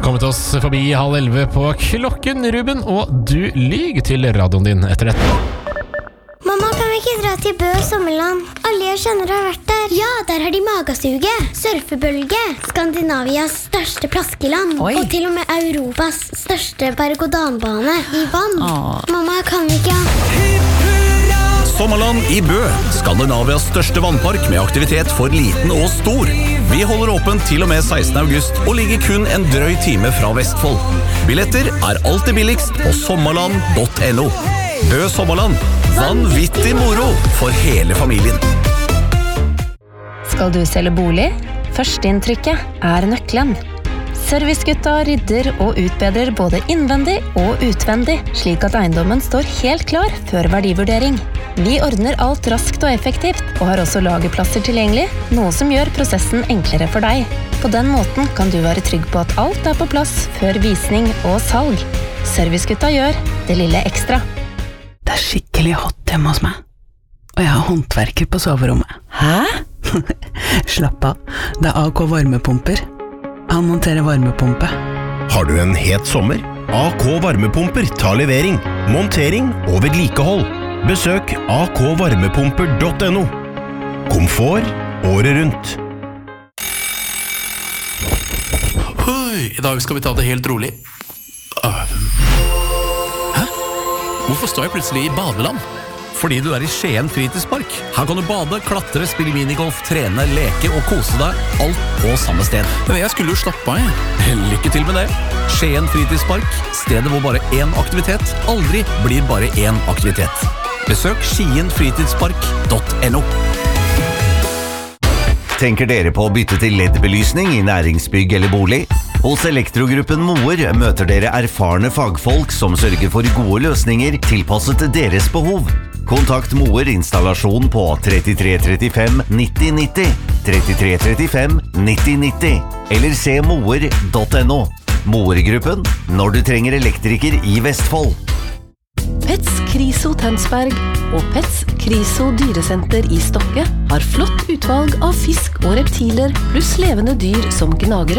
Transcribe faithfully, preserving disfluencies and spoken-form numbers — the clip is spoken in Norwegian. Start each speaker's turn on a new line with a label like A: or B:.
A: kommet oss forbi halv elleve på klokken, Ruben, og du lyg til radioen din etter dette.
B: Mamma, kan vi ikke dra til Bø sommerland? Alle jeg kjenner har vært der. Ja, der har de magasuge, surfebølge, Skandinavias største plaskeland,
C: Oi.
B: og til og med Europas største berg-og-dan-bane i vann.
C: Åh.
B: Mamma, kan vi ikke ha...
D: Sommerland i Bø, Skandinavias største vannpark med aktivitet for liten og stor. Vi holder åpent til og med sekstende august og ligger kun en drøy time fra Vestfold. Billetter er alltid billigst på sommerland punktum no. Bø Sommerland, vanvittig moro for hele familien.
C: Skal du selge bolig? Førsteinntrykket er nøkkelen. Servicegutta rydder og utbedrer både innvendig og utvendig, slik at eiendommen står helt klar før verdivurdering. Vi ordner alt raskt og effektivt, og har også lagerplasser tilgjengelig, noe som gjør prosessen enklere for deg. På den måten kan du være trygg på at alt er på plass før visning og salg. Servicegutta gjør det lille ekstra.
E: Det er skikkelig hot hjemme hos meg. Og jeg har håndverker på soverommet.
C: Hæ?
E: Slapp av, det er A K varmepumper. Han monterer varmepumpe.
F: Har du en het sommer? A K varmepumper tar levering, montering og vedlikehold. Besøk a k varmepumper punktum no. Komfort året rundt.
G: Oi, i dag skal vi ta det helt rolig. Hæ? Hvorfor står jeg plutselig i badeland?
D: Fordi du er i Skien fritidspark. Her kan du bade, klatre, spille minigolf, trene, leke og kose deg. Alt på samme sted.
G: Men jeg skulle jo slappe av, jeg.
D: Lykke til med det. Skien fritidspark, stedet hvor bare én aktivitet aldri blir bare én aktivitet. Besøk skien fritidspark punktum no.
H: Tenker dere på å bytte til L E D-belysning i næringsbygg eller bolig? Hos Elektrogruppen Moer møter dere erfarne fagfolk som sørger for gode løsninger tilpasset deres behov. Kontakt Moer installasjon på trettitre trettifem nitti nitti, trettitre trettifem nitti nitti, eller se moer punktum no. Moer-gruppen, når du trenger elektriker i Vestfold.
I: Pets Kriso Tønsberg og Pets Kriso Dyresenter i Stokke har flott utvalg av fisk og reptiler pluss levende dyr som gnagere.